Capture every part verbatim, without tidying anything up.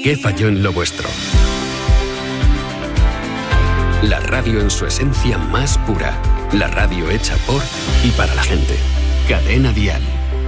¿Qué falló en lo vuestro? La radio en su esencia más pura. La radio hecha por y para la gente. Cadena Dial.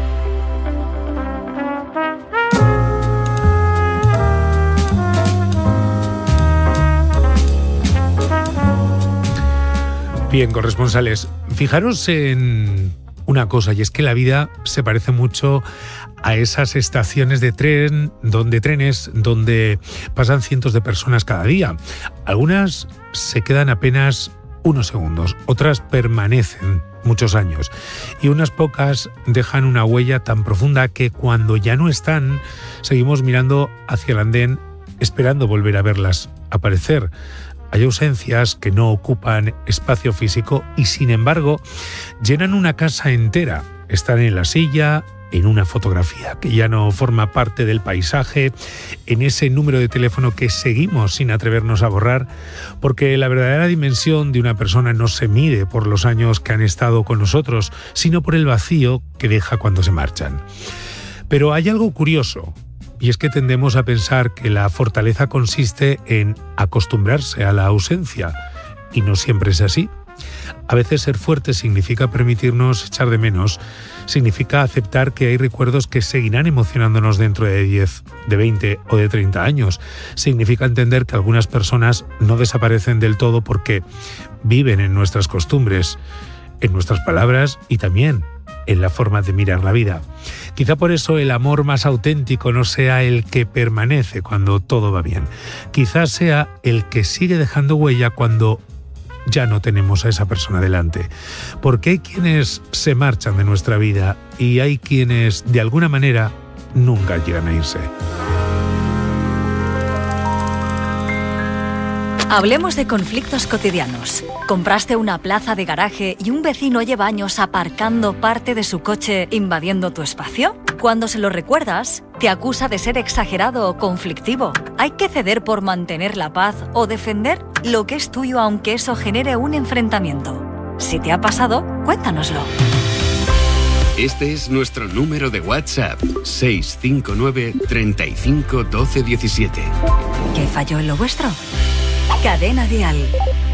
Bien, corresponsales, fijaros en una cosa, y es que la vida se parece mucho a esas estaciones de tren, donde trenes, donde pasan cientos de personas cada día. Algunas se quedan apenas unos segundos, otras permanecen muchos años y unas pocas dejan una huella tan profunda que cuando ya no están, seguimos mirando hacia el andén esperando volver a verlas aparecer. Hay ausencias que no ocupan espacio físico y, sin embargo, llenan una casa entera. Están en la silla, en una fotografía que ya no forma parte del paisaje, en ese número de teléfono que seguimos sin atrevernos a borrar, porque la verdadera dimensión de una persona no se mide por los años que han estado con nosotros, sino por el vacío que deja cuando se marchan. Pero hay algo curioso. Y es que tendemos a pensar que la fortaleza consiste en acostumbrarse a la ausencia, y no siempre es así. A veces ser fuerte significa permitirnos echar de menos, significa aceptar que hay recuerdos que seguirán emocionándonos dentro de diez, de veinte o de treinta años. Significa entender que algunas personas no desaparecen del todo porque viven en nuestras costumbres, en nuestras palabras y también en la forma de mirar la vida. Quizá por eso el amor más auténtico no sea el que permanece cuando todo va bien. Quizá sea el que sigue dejando huella cuando ya no tenemos a esa persona delante. Porque hay quienes se marchan de nuestra vida y hay quienes, de alguna manera, nunca llegan a irse. Hablemos de conflictos cotidianos. ¿Compraste una plaza de garaje y un vecino lleva años aparcando parte de su coche invadiendo tu espacio? Cuando se lo recuerdas, te acusa de ser exagerado o conflictivo. ¿Hay que ceder por mantener la paz o defender lo que es tuyo aunque eso genere un enfrentamiento? Si te ha pasado, cuéntanoslo. Este es nuestro número de WhatsApp, seis cinco nueve, treinta y cinco, doce, diecisiete. ¿Qué falló en lo vuestro? Cadena Dial.